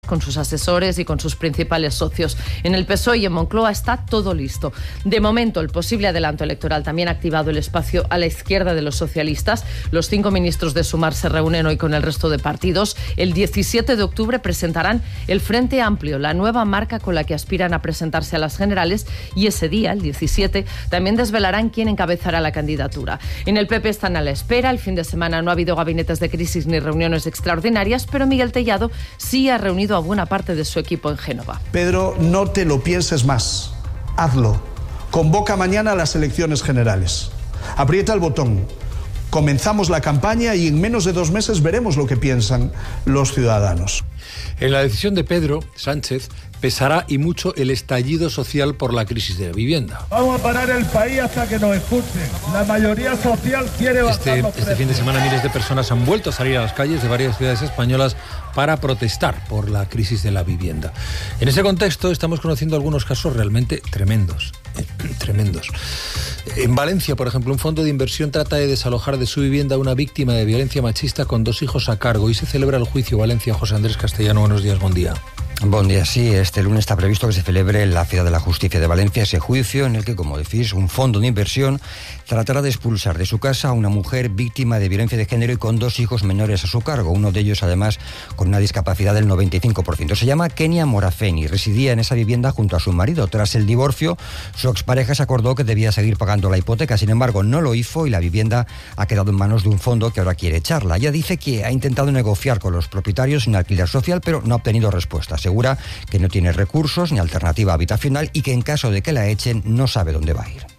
con sus asesores y con sus principales socios. En el PSOE y en Moncloa está todo listo. De momento, el posible adelanto electoral también ha activado el espacio a la izquierda de los socialistas. Los 5 ministros de Sumar se reúnen hoy con el resto de partidos. El 17 de octubre presentarán el Frente Amplio, la nueva marca con la que aspiran a presentarse a las generales, y ese día, el 17, también desvelarán quién encabezará la candidatura. En el PP están a la espera. El fin de semana no ha habido gabinetes de crisis ni reuniones extraordinarias, pero Miguel Tellado sí ha reunido a buena parte de su equipo en Génova. Pedro, no te lo pienses más. Hazlo. Convoca mañana a las elecciones generales. Aprieta el botón. Comenzamos la campaña y en menos de 2 meses veremos lo que piensan los ciudadanos. En la decisión de Pedro Sánchez pesará y mucho el estallido social por la crisis de la vivienda. Vamos a parar el país hasta que nos escuchen. La mayoría social quiere bajar los precios. Este fin de semana miles de personas han vuelto a salir a las calles de varias ciudades españolas para protestar por la crisis de la vivienda. En ese contexto estamos conociendo algunos casos realmente tremendos. En Valencia, por ejemplo, un fondo de inversión trata de desalojar de su vivienda a una víctima de violencia machista con 2 hijos a cargo. Y se celebra el juicio Valencia. José Andrés Castellano, buenos días, buen día. Buen día, sí. Este lunes está previsto que se celebre en la Ciudad de la Justicia de Valencia ese juicio en el que, como decís, un fondo de inversión tratará de expulsar de su casa a una mujer víctima de violencia de género y con 2 hijos menores a su cargo, uno de ellos además con una discapacidad del 95%. Se llama Kenia Morafeni, residía en esa vivienda junto a su marido. Tras el divorcio, su expareja se acordó que debía seguir pagando la hipoteca, sin embargo no lo hizo y la vivienda ha quedado en manos de un fondo que ahora quiere echarla. Ella dice que ha intentado negociar con los propietarios en alquiler social, pero no ha obtenido respuesta. Asegura que no tiene recursos ni alternativa habitacional y que en caso de que la echen no sabe dónde va a ir.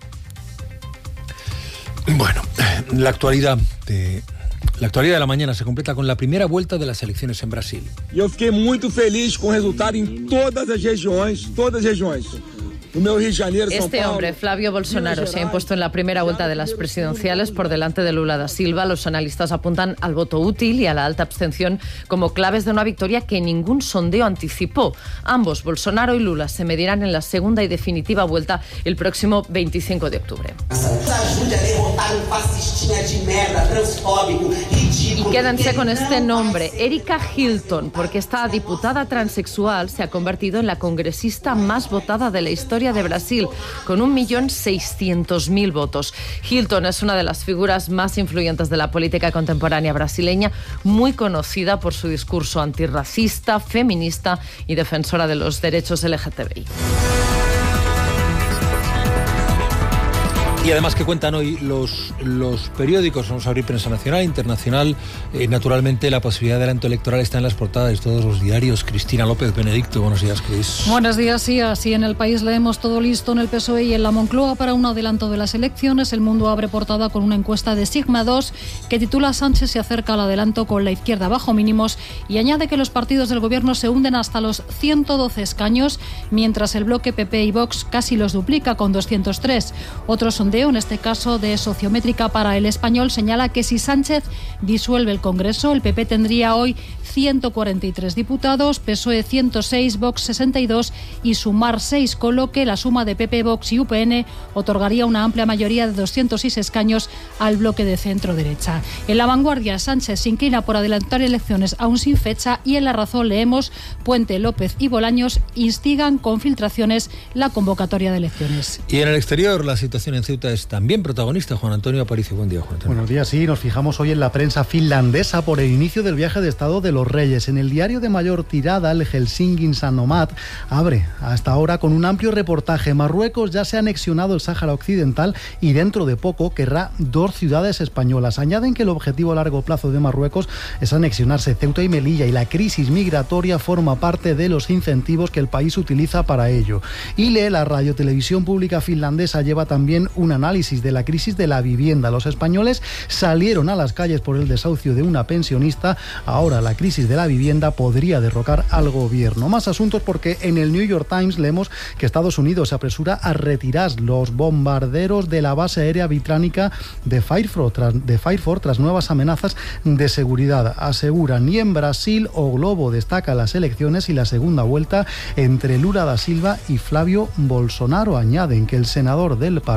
Bueno, la actualidad de la mañana se completa con la primera vuelta de las elecciones en Brasil. Eu fiquei muito feliz com o resultado em todas as regiões. Este hombre, Flavio Bolsonaro, se ha impuesto en la primera vuelta de las presidenciales por delante de Lula da Silva. Los analistas apuntan al voto útil y a la alta abstención como claves de una victoria que ningún sondeo anticipó. Ambos, Bolsonaro y Lula, se medirán en la segunda y definitiva vuelta el próximo 25 de octubre. Y quédense con este nombre, Erika Hilton, porque esta diputada transexual se ha convertido en la congresista más votada de la historia de Brasil, con 1.600.000 votos. Hilton es una de las figuras más influyentes de la política contemporánea brasileña, muy conocida por su discurso antirracista, feminista y defensora de los derechos LGTBI. Y además, que cuentan hoy los periódicos? Vamos a abrir prensa nacional, internacional. Naturalmente, la posibilidad de adelanto electoral está en las portadas de todos los diarios. Cristina López Benedicto, buenos días, Cris. Buenos días, sí. Así en El País leemos: todo listo en el PSOE y en la Moncloa para un adelanto de las elecciones. El Mundo abre portada con una encuesta de Sigma 2 que titula: Sánchez se acerca al adelanto con la izquierda bajo mínimos, y añade que los partidos del gobierno se hunden hasta los 112 escaños, mientras el bloque PP y Vox casi los duplica con 203. Otros son en este caso de Sociométrica para El Español, señala que si Sánchez disuelve el Congreso, el PP tendría hoy 143 diputados, PSOE 106, Vox 62 y Sumar 6, con lo que la suma de PP, Vox y UPN otorgaría una amplia mayoría de 206 escaños al bloque de centro-derecha. En La Vanguardia, Sánchez se inclina por adelantar elecciones aún sin fecha, y en La Razón leemos: Puente, López y Bolaños instigan con filtraciones la convocatoria de elecciones. Y en el exterior, la situación en Ceuta es también protagonista. Juan Antonio Aparicio, buen día, Juan Antonio. Buenos días, sí, nos fijamos hoy en la prensa finlandesa por el inicio del viaje de Estado de los Reyes. En el diario de mayor tirada, el Helsingin Sanomat, abre hasta ahora con un amplio reportaje. Marruecos ya se ha anexionado el Sáhara Occidental y dentro de poco querrá 2 ciudades españolas. Añaden que el objetivo a largo plazo de Marruecos es anexionarse Ceuta y Melilla, y la crisis migratoria forma parte de los incentivos que el país utiliza para ello. Y la radiotelevisión pública finlandesa lleva también un análisis de la crisis de la vivienda. Los españoles salieron a las calles por el desahucio de una pensionista. Ahora la crisis de la vivienda podría derrocar al gobierno. Más asuntos, porque en el New York Times leemos que Estados Unidos se apresura a retirar los bombarderos de la base aérea británica de Fairford tras nuevas amenazas de seguridad. Aseguran, ni en Brasil o Globo destaca las elecciones y la segunda vuelta entre Lula da Silva y Flavio Bolsonaro. Añaden que el senador del partido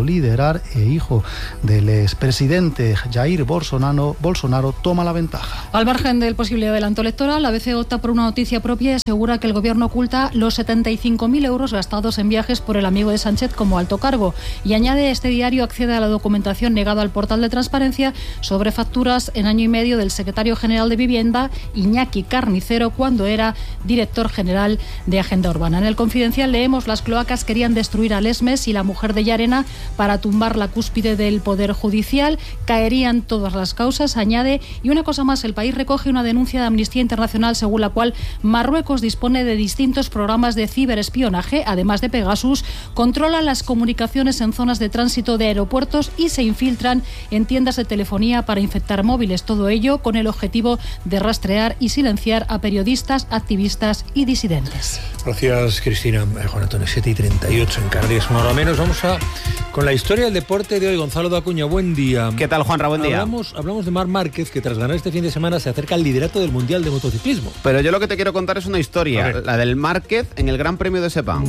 liderar e hijo del expresidente Jair Bolsonaro, toma la ventaja. Al margen del posible adelanto electoral, la ABC opta por una noticia propia y asegura que el gobierno oculta los 75.000 euros gastados en viajes por el amigo de Sánchez como alto cargo. Y añade, este diario accede a la documentación negada al portal de transparencia sobre facturas en año y medio del secretario general de Vivienda, Iñaki Carnicero, cuando era director general de Agenda Urbana. En el Confidencial leemos: las cloacas querían destruir a Lesmes y la mujer de Llarena para tumbar la cúspide del Poder Judicial. Caerían todas las causas, añade. Y una cosa más, El País recoge una denuncia de Amnistía Internacional según la cual Marruecos dispone de distintos programas de ciberespionaje, además de Pegasus, controla las comunicaciones en zonas de tránsito de aeropuertos y se infiltran en tiendas de telefonía para infectar móviles. Todo ello con el objetivo de rastrear y silenciar a periodistas, activistas y disidentes. Gracias, Cristina. Juan Antonio, 7:38 en Canarias, una hora menos. Vamos con la historia del deporte de hoy. Gonzalo de Acuña, buen día. ¿Qué tal, Juanra? Buen día. Hablamos de Marc Márquez, que tras ganar este fin de semana se acerca al liderato del Mundial de Motociclismo. Pero yo lo que te quiero contar es una historia, la del Márquez en el Gran Premio de Sepang.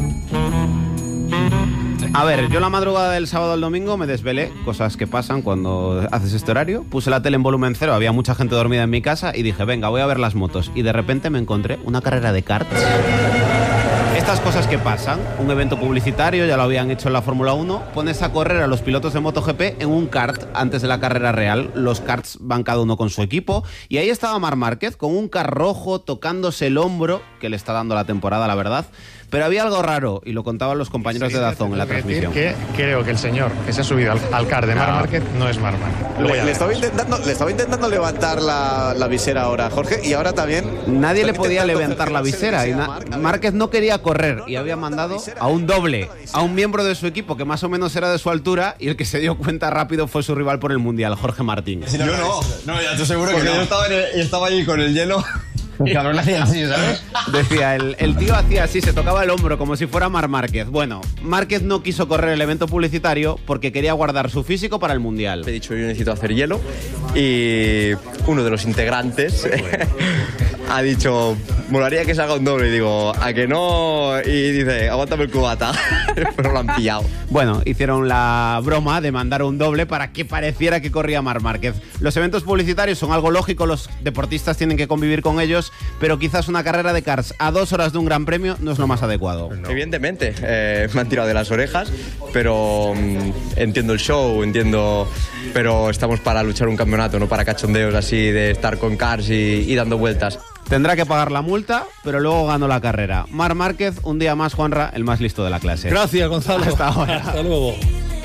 A ver, yo la madrugada del sábado al domingo me desvelé, cosas que pasan cuando haces este horario. Puse la tele en volumen cero, había mucha gente dormida en mi casa y dije, venga, voy a ver las motos. Y de repente me encontré una carrera de karts. Estas cosas que pasan, un evento publicitario, ya lo habían hecho en la Fórmula 1, pones a correr a los pilotos de MotoGP en un kart antes de la carrera real. Los karts van cada uno con su equipo y ahí estaba Marc Márquez con un kart rojo tocándose el hombro, que le está dando la temporada, la verdad. Pero había algo raro, y lo contaban los compañeros de Dazón en la transmisión. Que creo que el señor que se ha subido al kart de Marc Márquez no es Marc Márquez. Le estaba intentando levantar la visera ahora, Jorge, y ahora también... Nadie le podía levantar la visera. Y Márquez no quería correr y había mandado a un doble, a un miembro de su equipo que más o menos era de su altura, y el que se dio cuenta rápido fue su rival por el Mundial, Jorge Martín. Yo no, ya te seguro que no. Yo estaba allí con el hielo... El cabrón hacía así, ¿sabes? Decía, el tío hacía así, se tocaba el hombro como si fuera Marc Márquez. Bueno, Márquez no quiso correr el evento publicitario porque quería guardar su físico para el Mundial. He dicho, yo necesito hacer hielo, y uno de los integrantes ha dicho, molaría que se haga un doble. Y digo, ¿a que no? Y dice, aguántame el cubata. Pero lo han pillado. Bueno, hicieron la broma de mandar un doble para que pareciera que corría Marc Márquez. Los eventos publicitarios son algo lógico, los deportistas tienen que convivir con ellos, pero quizás una carrera de karts a 2 horas de un gran premio no es lo más adecuado. No. Evidentemente, me han tirado de las orejas, pero entiendo el show, pero estamos para luchar un campeonato, no para cachondeos así de estar con karts y dando vueltas. Tendrá que pagar la multa, pero luego ganó la carrera. Marc Márquez, un día más, Juanra, el más listo de la clase. Gracias, Gonzalo. Hasta ahora. Hasta luego.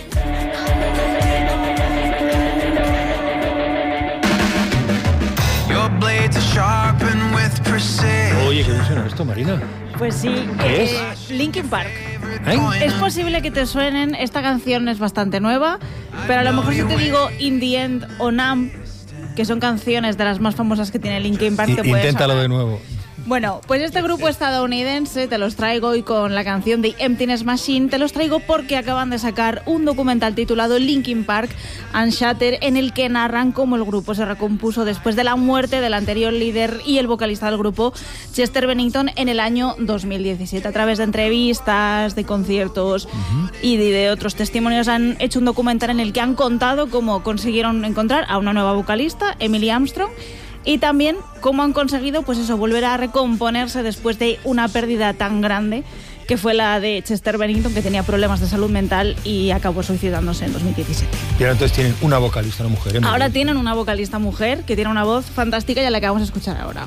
Oye, ¿qué suena esto, Marina? Pues sí, ¿Qué es? Linkin Park. ¿Eh? Es posible que te suenen, esta canción es bastante nueva, pero a lo mejor si te digo In the End o Numb, que son canciones de las más famosas que tiene Linkin Park, te puedes Inténtalo sonar. de nuevo. Bueno, pues este grupo estadounidense, te los traigo hoy con la canción de Emptiness Machine, te los traigo porque acaban de sacar un documental titulado Linkin Park Unshattered, en el que narran cómo el grupo se recompuso después de la muerte del anterior líder y el vocalista del grupo, Chester Bennington, en el año 2017. A través de entrevistas, de conciertos y de otros testimonios han hecho un documental en el que han contado cómo consiguieron encontrar a una nueva vocalista, Emily Armstrong, y también cómo han conseguido, pues eso, volver a recomponerse después de una pérdida tan grande que fue la de Chester Bennington, que tenía problemas de salud mental y acabó suicidándose en 2017. Y ahora entonces tienen una vocalista, una mujer. Ahora tienen una vocalista mujer que tiene una voz fantástica y a la que vamos a escuchar ahora.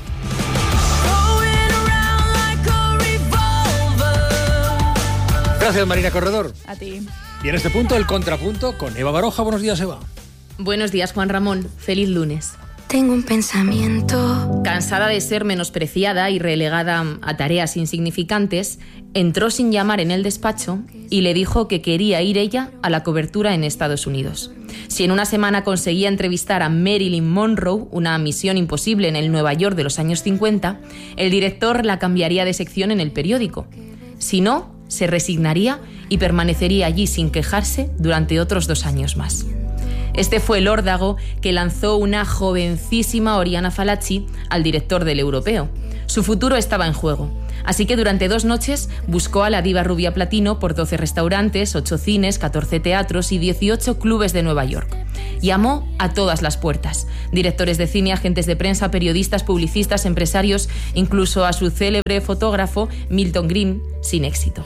Gracias, Marina Corredor. A ti. Y en este punto, el contrapunto con Eva Baroja. Buenos días, Eva. Buenos días, Juan Ramón. Feliz lunes. Tengo un pensamiento. Cansada de ser menospreciada y relegada a tareas insignificantes, entró sin llamar en el despacho y le dijo que quería ir ella a la cobertura en Estados Unidos. Si en una semana conseguía entrevistar a Marilyn Monroe, una misión imposible en el Nueva York de los años 50, el director la cambiaría de sección en el periódico. Si no, se resignaría y permanecería allí sin quejarse durante otros 2 años más. Este fue el órdago que lanzó una jovencísima Oriana Fallaci al director del Europeo. Su futuro estaba en juego. Así que durante 2 noches buscó a la diva rubia platino por 12 restaurantes, 8 cines, 14 teatros y 18 clubes de Nueva York. Llamó a todas las puertas. Directores de cine, agentes de prensa, periodistas, publicistas, empresarios, incluso a su célebre fotógrafo Milton Green, sin éxito.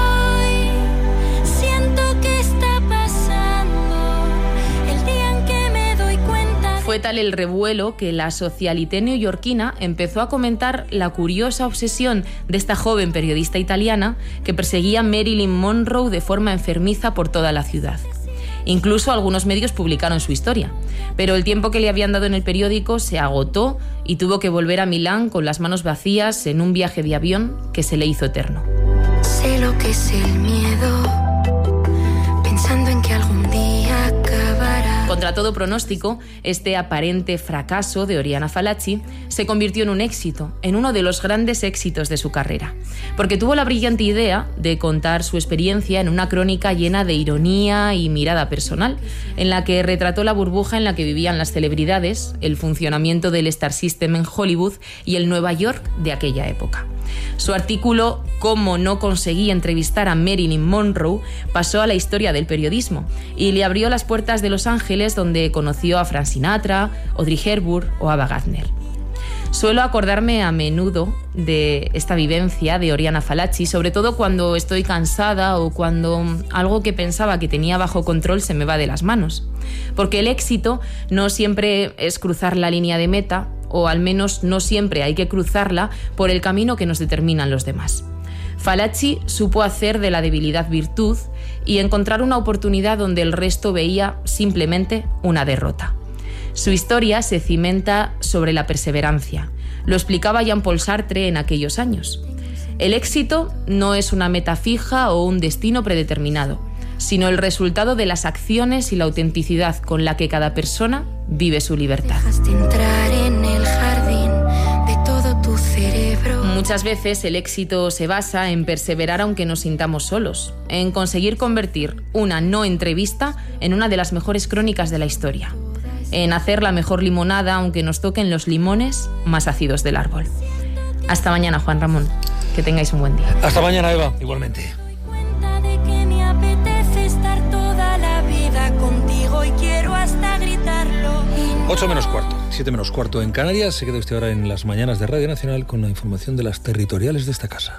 Fue tal el revuelo que la socialité neoyorquina empezó a comentar la curiosa obsesión de esta joven periodista italiana que perseguía a Marilyn Monroe de forma enfermiza por toda la ciudad. Incluso algunos medios publicaron su historia, pero el tiempo que le habían dado en el periódico se agotó y tuvo que volver a Milán con las manos vacías en un viaje de avión que se le hizo eterno. Sé lo que es el miedo, pensando en que algún día acabará. Contra todo pronóstico, este aparente fracaso de Oriana Fallaci se convirtió en un éxito, en uno de los grandes éxitos de su carrera, porque tuvo la brillante idea de contar su experiencia en una crónica llena de ironía y mirada personal, en la que retrató la burbuja en la que vivían las celebridades, el funcionamiento del Star System en Hollywood y el Nueva York de aquella época. Su artículo «Cómo no conseguí entrevistar a Marilyn Monroe» pasó a la historia del periodismo y le abrió las puertas de Los Ángeles, donde conoció a Frank Sinatra, Audrey Hepburn o Ava Gardner. Suelo acordarme a menudo de esta vivencia de Oriana Fallaci, sobre todo cuando estoy cansada o cuando algo que pensaba que tenía bajo control se me va de las manos. Porque el éxito no siempre es cruzar la línea de meta, o al menos no siempre hay que cruzarla por el camino que nos determinan los demás. Fallaci supo hacer de la debilidad virtud y encontrar una oportunidad donde el resto veía simplemente una derrota. Su historia se cimenta sobre la perseverancia. Lo explicaba Jean-Paul Sartre en aquellos años. El éxito no es una meta fija o un destino predeterminado, sino el resultado de las acciones y la autenticidad con la que cada persona vive su libertad. Dejaste entrar en el jardín de todo tu cerebro. Muchas veces el éxito se basa en perseverar aunque nos sintamos solos, en conseguir convertir una no entrevista en una de las mejores crónicas de la historia, en hacer la mejor limonada aunque nos toquen los limones más ácidos del árbol. Hasta mañana, Juan Ramón. Que tengáis un buen día. Hasta mañana, Eva. Igualmente. 8 menos cuarto, 7 menos cuarto en Canarias. Se queda usted ahora en las mañanas de Radio Nacional con la información de las territoriales de esta casa.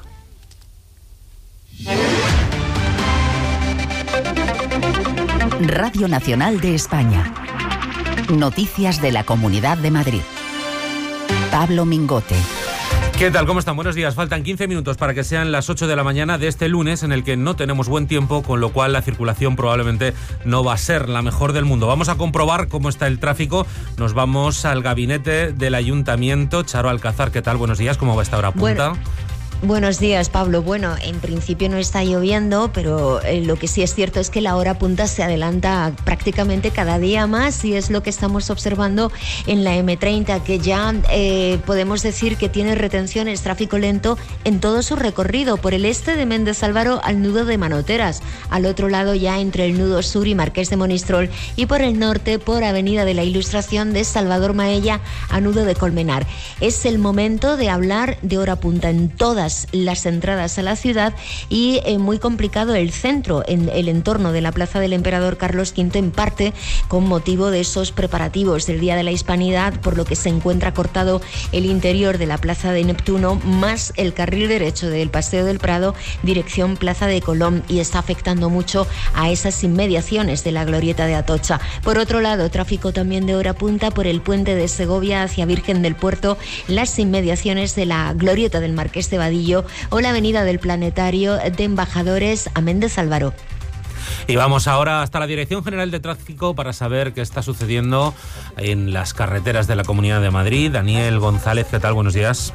Radio Nacional de España. Noticias de la Comunidad de Madrid. Pablo Mingote. ¿Qué tal? ¿Cómo están? Buenos días. Faltan 15 minutos para que sean las 8 de la mañana de este lunes, en el que no tenemos buen tiempo, con lo cual la circulación probablemente no va a ser la mejor del mundo. Vamos a comprobar cómo está el tráfico. Nos vamos al gabinete del Ayuntamiento. Charo Alcázar, ¿qué tal? Buenos días. ¿Cómo va esta hora punta? Buenos días, Pablo. Bueno, en principio no está lloviendo, pero lo que sí es cierto es que la hora punta se adelanta prácticamente cada día más, y es lo que estamos observando en la M30, que ya podemos decir que tiene retenciones, tráfico lento en todo su recorrido, por el este de Méndez Álvaro al nudo de Manoteras, al otro lado ya entre el nudo sur y Marqués de Monistrol, y por el norte por Avenida de la Ilustración de Salvador Maella a nudo de Colmenar. Es el momento de hablar de hora punta en todas las entradas a la ciudad, y muy complicado el centro, en el entorno de la Plaza del Emperador Carlos V, en parte con motivo de esos preparativos del Día de la Hispanidad, por lo que se encuentra cortado el interior de la Plaza de Neptuno, más el carril derecho del Paseo del Prado, dirección Plaza de Colón, y está afectando mucho a esas inmediaciones de la Glorieta de Atocha. Por otro lado, tráfico también de hora punta por el puente de Segovia hacia Virgen del Puerto, las inmediaciones de la Glorieta del Marqués de Vadillo o la Avenida del Planetario de Embajadores a Méndez Álvaro. Y vamos ahora hasta la Dirección General de Tráfico para saber qué está sucediendo en las carreteras de la Comunidad de Madrid. Daniel González, ¿qué tal? Buenos días.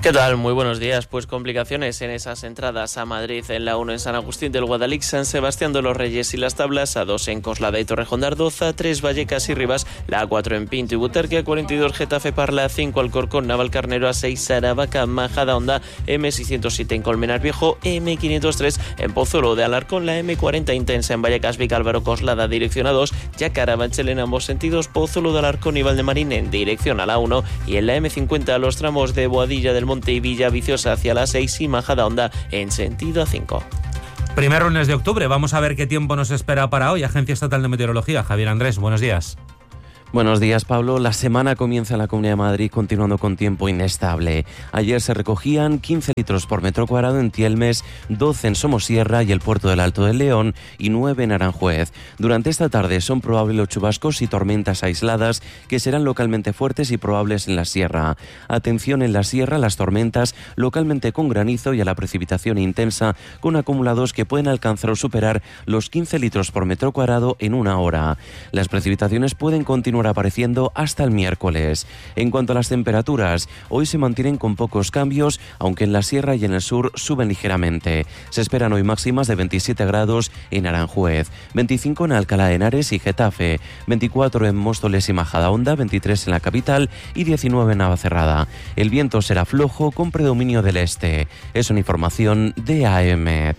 ¿Qué tal? Muy buenos días. Pues complicaciones en esas entradas a Madrid, en la 1 en San Agustín del Guadalix, San Sebastián de los Reyes y Las Tablas, a 2 en Coslada y Torrejón de Ardoz, a 3 Vallecas y Rivas, la A4 en Pinto y Butarque, a 42 Getafe Parla, a 5 Alcorcón, Navalcarnero, a 6 Aravaca, Majadahonda, M607 en Colmenar Viejo, M503 en Pozuelo de Alarcón, la M40 intensa en Vallecas, Vicálvaro, Coslada, dirección a 2, y a Carabanchel en ambos sentidos, Pozuelo de Alarcón y Valdemarín en dirección a la 1, y en la M50 a los tramos de Boadilla del Monte y Villaviciosa hacia la 6 y Majadahonda en sentido A5. Primer lunes de octubre, vamos a ver qué tiempo nos espera para hoy. Agencia Estatal de Meteorología, Javier Andrés, buenos días. Buenos días, Pablo. La semana comienza en la Comunidad de Madrid continuando con tiempo inestable. Ayer se recogían 15 litros por metro cuadrado en Tielmes, 12 en Somosierra y el Puerto del Alto del León y 9 en Aranjuez. Durante esta tarde son probables los chubascos y tormentas aisladas que serán localmente fuertes y probables en la sierra. Atención en la sierra, las tormentas localmente con granizo y a la precipitación intensa con acumulados que pueden alcanzar o superar los 15 litros por metro cuadrado en una hora. Las precipitaciones pueden continuar apareciendo hasta el miércoles. En cuanto a las temperaturas, hoy se mantienen con pocos cambios, aunque en la sierra y en el sur suben ligeramente. Se esperan hoy máximas de 27 grados en Aranjuez, 25 en Alcalá de Henares y Getafe, 24 en Móstoles y Majadahonda, 23 en la capital y 19 en Navacerrada. El viento será flojo con predominio del este. Es una información de AEMET.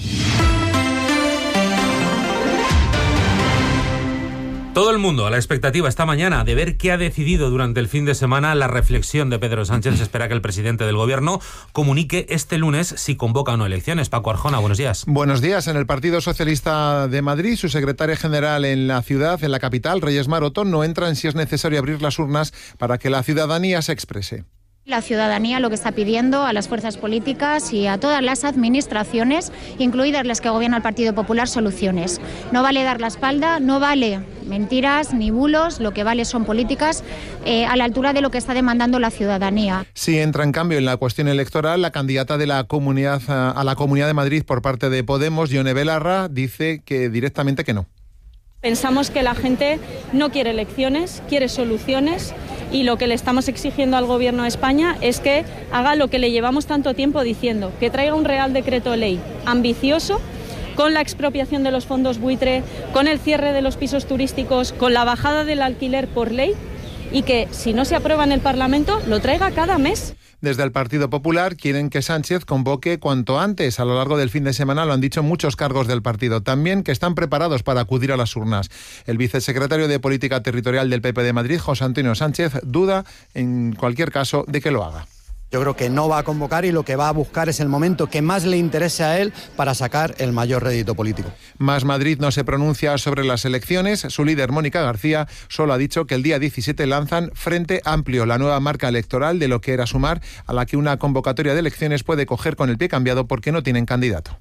Todo el mundo a la expectativa esta mañana de ver qué ha decidido durante el fin de semana la reflexión de Pedro Sánchez. Se espera que el presidente del Gobierno comunique este lunes si convoca o no elecciones. Paco Arjona, buenos días. Buenos días. En el Partido Socialista de Madrid, su secretaria general en la ciudad, en la capital, Reyes Maroto, no entra en si es necesario abrir las urnas para que la ciudadanía se exprese. La ciudadanía lo que está pidiendo a las fuerzas políticas y a todas las administraciones, incluidas las que gobierna el Partido Popular, soluciones. No vale dar la espalda, no vale mentiras ni bulos, lo que vale son políticas a la altura de lo que está demandando la ciudadanía. Sí entra en cambio en la cuestión electoral la candidata de la comunidad a la Comunidad de Madrid por parte de Podemos, Yone Belarra, dice que directamente que no. Pensamos que la gente no quiere elecciones, quiere soluciones, y lo que le estamos exigiendo al Gobierno de España es que haga lo que le llevamos tanto tiempo diciendo, que traiga un Real Decreto Ley ambicioso, con la expropiación de los fondos buitre, con el cierre de los pisos turísticos, con la bajada del alquiler por ley, y que si no se aprueba en el Parlamento, lo traiga cada mes. Desde el Partido Popular quieren que Sánchez convoque cuanto antes. A lo largo del fin de semana lo han dicho muchos cargos del partido. También que están preparados para acudir a las urnas. El vicesecretario de Política Territorial del PP de Madrid, José Antonio Sánchez, duda, en cualquier caso, de que lo haga. Yo creo que no va a convocar y lo que va a buscar es el momento que más le interese a él para sacar el mayor rédito político. Más Madrid no se pronuncia sobre las elecciones. Su líder, Mónica García, solo ha dicho que el día 17 lanzan Frente Amplio, la nueva marca electoral de lo que era Sumar, a la que una convocatoria de elecciones puede coger con el pie cambiado porque no tienen candidato.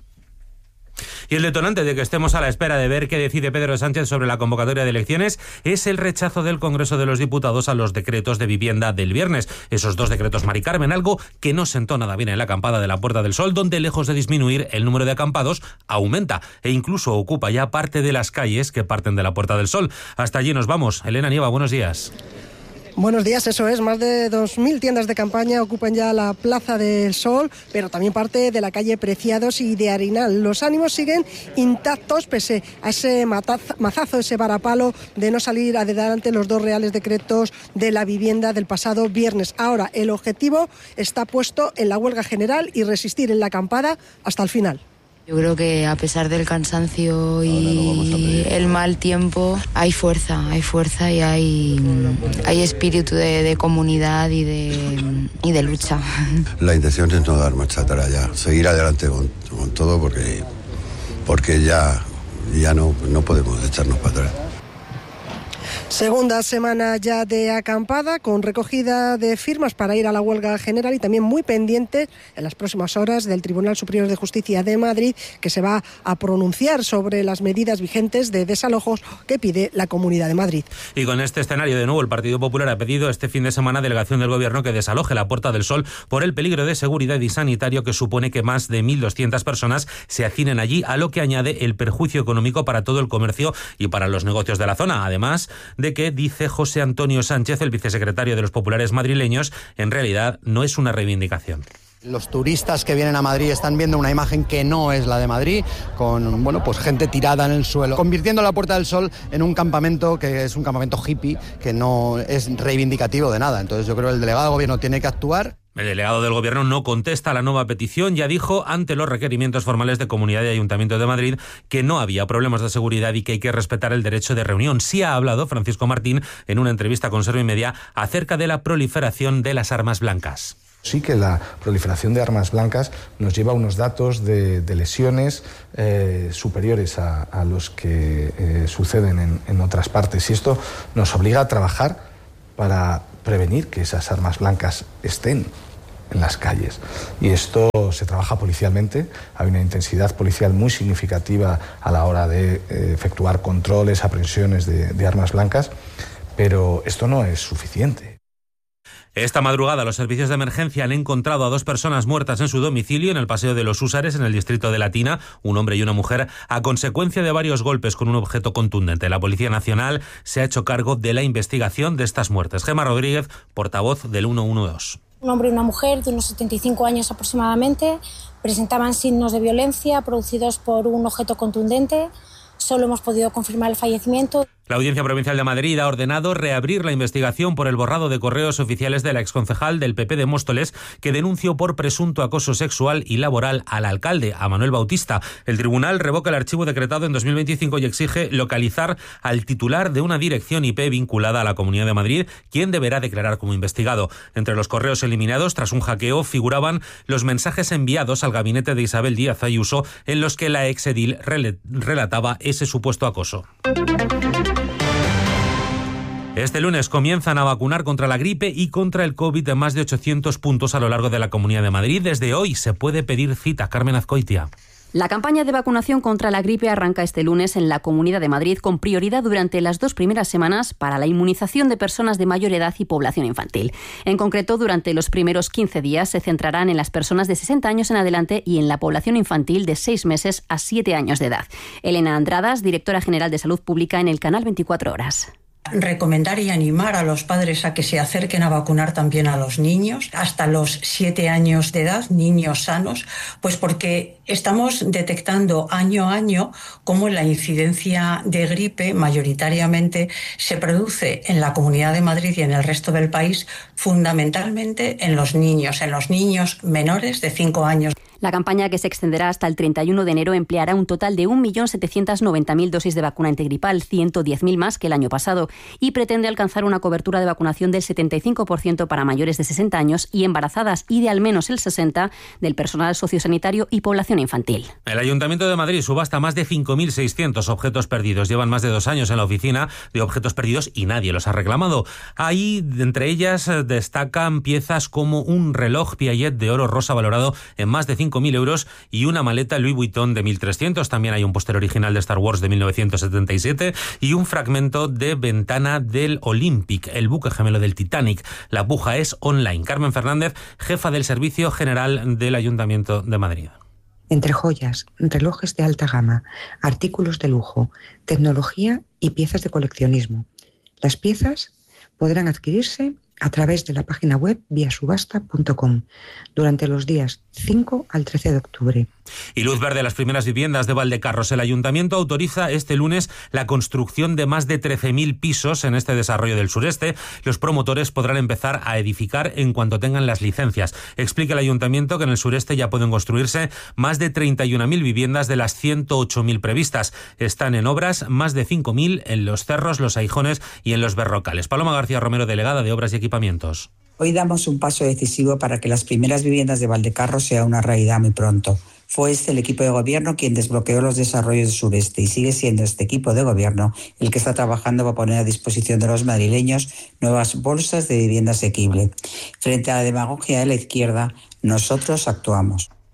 Y el detonante de que estemos a la espera de ver qué decide Pedro Sánchez sobre la convocatoria de elecciones es el rechazo del Congreso de los Diputados a los decretos de vivienda del viernes. Esos dos decretos, Mari Carmen, algo que no sentó nada bien en la acampada de la Puerta del Sol, donde lejos de disminuir el número de acampados, aumenta e incluso ocupa ya parte de las calles que parten de la Puerta del Sol. Hasta allí nos vamos. Elena Nieva, buenos días. Buenos días, eso es, más de 2.000 tiendas de campaña ocupan ya la Plaza del Sol, pero también parte de la calle Preciados y de Arenal. Los ánimos siguen intactos pese a ese mazazo, ese varapalo de no salir adelante los dos reales decretos de la vivienda del pasado viernes. Ahora el objetivo está puesto en la huelga general y resistir en la acampada hasta el final. Yo creo que a pesar del cansancio y el mal tiempo, hay fuerza y hay espíritu de comunidad y de lucha. La intención es no dar marcha atrás ya, seguir adelante con todo porque ya no podemos echarnos para atrás. Segunda semana ya de acampada, con recogida de firmas para ir a la huelga general y también muy pendiente en las próximas horas del Tribunal Superior de Justicia de Madrid, que se va a pronunciar sobre las medidas vigentes de desalojos que pide la Comunidad de Madrid. Y con este escenario, de nuevo, el Partido Popular ha pedido este fin de semana a delegación del Gobierno que desaloje la Puerta del Sol por el peligro de seguridad y sanitario que supone que más de 1.200 personas se hacinen allí, a lo que añade el perjuicio económico para todo el comercio y para los negocios de la zona, además de que, dice José Antonio Sánchez, el vicesecretario de los populares madrileños, en realidad no es una reivindicación. Los turistas que vienen a Madrid están viendo una imagen que no es la de Madrid, con pues gente tirada en el suelo, convirtiendo la Puerta del Sol en un campamento que es un campamento hippie, que no es reivindicativo de nada. Entonces yo creo que el delegado de gobierno tiene que actuar. El delegado del Gobierno no contesta a la nueva petición. Ya dijo, ante los requerimientos formales de Comunidad y Ayuntamiento de Madrid, que no había problemas de seguridad y que hay que respetar el derecho de reunión. Sí ha hablado Francisco Martín en una entrevista con Servimedia acerca de la proliferación de las armas blancas. Sí que la proliferación de armas blancas nos lleva a unos datos de lesiones superiores a los que suceden en otras partes. Y esto nos obliga a trabajar para prevenir que esas armas blancas estén en las calles. Y esto se trabaja policialmente. Hay una intensidad policial muy significativa a la hora de efectuar controles, aprehensiones de armas blancas, pero esto no es suficiente. Esta madrugada los servicios de emergencia han encontrado a 2 personas muertas en su domicilio en el Paseo de los Húsares, en el distrito de Latina, un hombre y una mujer, a consecuencia de varios golpes con un objeto contundente. La Policía Nacional se ha hecho cargo de la investigación de estas muertes. Gemma Rodríguez, portavoz del 112. Un hombre y una mujer de unos 75 años aproximadamente presentaban signos de violencia producidos por un objeto contundente. Solo hemos podido confirmar el fallecimiento. La Audiencia Provincial de Madrid ha ordenado reabrir la investigación por el borrado de correos oficiales de la exconcejal del PP de Móstoles, que denunció por presunto acoso sexual y laboral al alcalde, a Manuel Bautista. El tribunal revoca el archivo decretado en 2025 y exige localizar al titular de una dirección IP vinculada a la Comunidad de Madrid, quien deberá declarar como investigado. Entre los correos eliminados tras un hackeo figuraban los mensajes enviados al gabinete de Isabel Díaz Ayuso, en los que la exedil relataba ese supuesto acoso. Este lunes comienzan a vacunar contra la gripe y contra el COVID en más de 800 puntos a lo largo de la Comunidad de Madrid. Desde hoy se puede pedir cita. Carmen Azcoitia. La campaña de vacunación contra la gripe arranca este lunes en la Comunidad de Madrid, con prioridad durante las 2 primeras semanas para la inmunización de personas de mayor edad y población infantil. En concreto, durante los primeros 15 días se centrarán en las personas de 60 años en adelante y en la población infantil de 6 meses a 7 años de edad. Elena Andradas, directora general de Salud Pública en el canal 24 Horas. Recomendar y animar a los padres a que se acerquen a vacunar también a los niños hasta los 7 años de edad, niños sanos, pues porque estamos detectando año a año cómo la incidencia de gripe mayoritariamente se produce en la Comunidad de Madrid y en el resto del país, fundamentalmente en los niños menores de 5 años. La campaña, que se extenderá hasta el 31 de enero, empleará un total de 1.790.000 dosis de vacuna antigripal, 110.000 más que el año pasado, y pretende alcanzar una cobertura de vacunación del 75% para mayores de 60 años y embarazadas, y de al menos el 60% del personal sociosanitario y población infantil. El Ayuntamiento de Madrid subasta más de 5.600 objetos perdidos. Llevan más de 2 años en la oficina de objetos perdidos y nadie los ha reclamado. Ahí, entre ellas, destacan piezas como un reloj Piaget de oro rosa valorado en más de 5.000 euros y una maleta Louis Vuitton de 1.300. También hay un póster original de Star Wars de 1977 y un fragmento de ventana del Olympic, el buque gemelo del Titanic. La puja es online. Carmen Fernández, jefa del Servicio General del Ayuntamiento de Madrid. Entre joyas, relojes de alta gama, artículos de lujo, tecnología y piezas de coleccionismo. Las piezas podrán adquirirse a través de la página web viasubasta.com durante los días 5 al 13 de octubre. Y luz verde a las primeras viviendas de Valdecarros. El Ayuntamiento autoriza este lunes la construcción de más de 13.000 pisos en este desarrollo del sureste. Los promotores podrán empezar a edificar en cuanto tengan las licencias. Explica el Ayuntamiento que en el sureste ya pueden construirse más de 31.000 viviendas de las 108.000 previstas. Están en obras más de 5.000 en Los Cerros, Los Aijones y en Los Berrocales. Paloma García Romero, delegada de Obras y Equipamientos. Hoy damos un paso decisivo para que las primeras viviendas de Valdecarros sea una realidad muy pronto. Fue el equipo de gobierno quien desbloqueó los desarrollos del sureste y sigue siendo este equipo de gobierno el que está trabajando para poner a disposición de los madrileños nuevas bolsas de vivienda asequible. Frente a la demagogia de la izquierda, nosotros actuamos.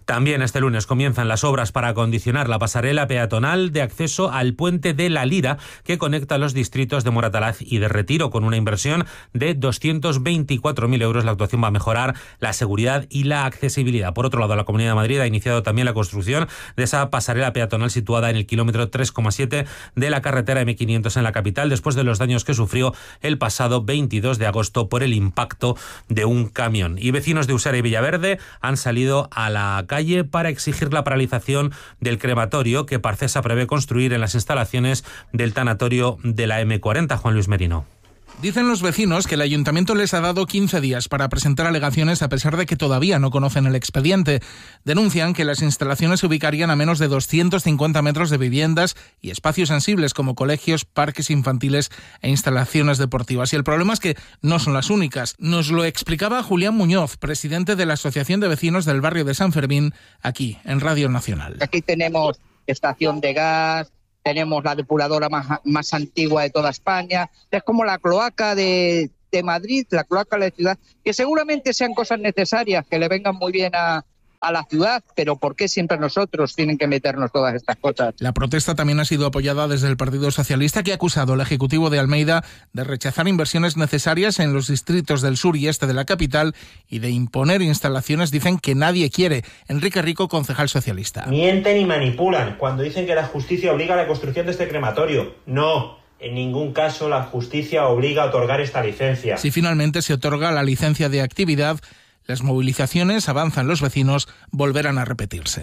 También este lunes comienzan las obras para acondicionar la pasarela peatonal de acceso al puente de La Lira, que conecta los distritos de Moratalaz y de Retiro. Con una inversión de 224.000 euros, la actuación va a mejorar la seguridad y la accesibilidad. Por otro lado, la Comunidad de Madrid ha iniciado también la construcción de esa pasarela peatonal situada en el kilómetro 3,7 de la carretera M500 en la capital, después de los daños que sufrió el pasado 22 de agosto por el impacto de un camión. Y vecinos de Usera y Villaverde han salido a la calle para exigir la paralización del crematorio que Parcesa prevé construir en las instalaciones del tanatorio de la M40. Juan Luis Merino. Dicen los vecinos que el ayuntamiento les ha dado 15 días para presentar alegaciones a pesar de que todavía no conocen el expediente. Denuncian que las instalaciones se ubicarían a menos de 250 metros de viviendas y espacios sensibles como colegios, parques infantiles e instalaciones deportivas. Y el problema es que no son las únicas. Nos lo explicaba Julián Muñoz, presidente de la Asociación de Vecinos del barrio de San Fermín, aquí en Radio Nacional. Aquí tenemos estación de gas, tenemos la depuradora más antigua de toda España, es como la cloaca de Madrid, la cloaca de la ciudad, que seguramente sean cosas necesarias, que le vengan muy bien a la ciudad, pero ¿por qué siempre nosotros tienen que meternos todas estas cosas? La protesta también ha sido apoyada desde el Partido Socialista, que ha acusado al Ejecutivo de Almeida de rechazar inversiones necesarias en los distritos del sur y este de la capital y de imponer instalaciones, dicen, que nadie quiere. Enrique Rico, concejal socialista. Mienten y manipulan cuando dicen que la justicia obliga a la construcción de este crematorio. No. En ningún caso la justicia obliga a otorgar esta licencia. Si finalmente se otorga la licencia de actividad, las movilizaciones, avanzan los vecinos, volverán a repetirse.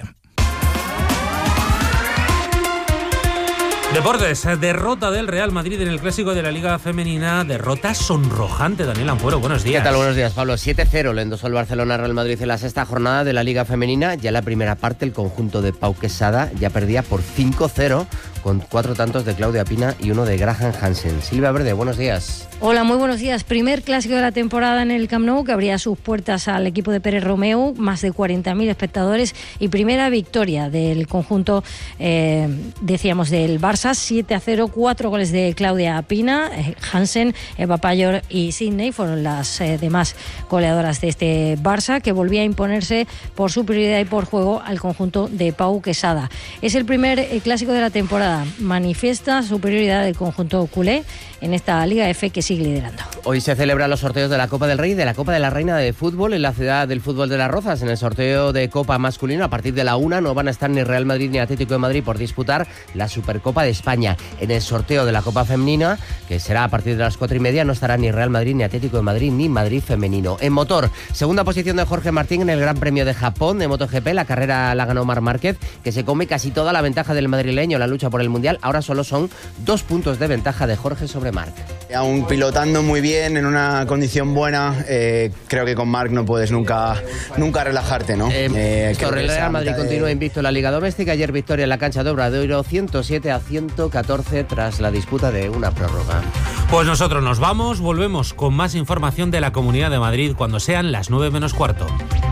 Deportes, derrota del Real Madrid en el Clásico de la Liga Femenina, derrota sonrojante. Daniel Ampuero, buenos días. ¿Qué tal? Buenos días, Pablo. 7-0 le endosó el Barcelona Real Madrid en la sexta jornada de la Liga Femenina. Ya en la primera parte el conjunto de Pau Quesada ya perdía por 5-0 con 4 tantos de Claudia Pina y 1 de Graham Hansen. Silvia Verde, buenos días. Hola, muy buenos días. Primer clásico de la temporada en el Camp Nou, que abría sus puertas al equipo de Pérez Romeu, más de 40.000 espectadores, y primera victoria del conjunto, decíamos, del Barça, 7-0, 4 goles de Claudia Pina, Hansen, Eva Payor y Sidney fueron las demás goleadoras de este Barça, que volvía a imponerse por superioridad y por juego al conjunto de Pau Quesada. Es el primer clásico de la temporada, manifiesta superioridad del conjunto culé en esta Liga F que sigue liderando. Hoy se celebran los sorteos de la Copa del Rey y de la Copa de la Reina de Fútbol en la ciudad del fútbol de Las Rozas. En el sorteo de Copa masculino, a partir de la 1 no van a estar ni Real Madrid ni Atlético de Madrid por disputar la Supercopa de España. En el sorteo de la Copa femenina, que será a partir de las 4:30, no estará ni Real Madrid ni Atlético de Madrid ni Madrid femenino. En motor, segunda posición de Jorge Martín en el Gran Premio de Japón de MotoGP. La carrera la ganó Marc Márquez, que se come casi toda la ventaja del madrileño en la lucha por el Mundial. Ahora solo son 2 puntos de ventaja de Jorge sobre Marc. Aún pilotando muy bien, en una condición buena, creo que con Marc no puedes nunca relajarte, ¿no? El Real Madrid continúa invicto en la Liga Doméstica. Ayer victoria en la cancha de Obradoiro, 107-114 tras la disputa de una prórroga. Pues nosotros nos vamos, volvemos con más información de la Comunidad de Madrid cuando sean las 9 menos cuarto.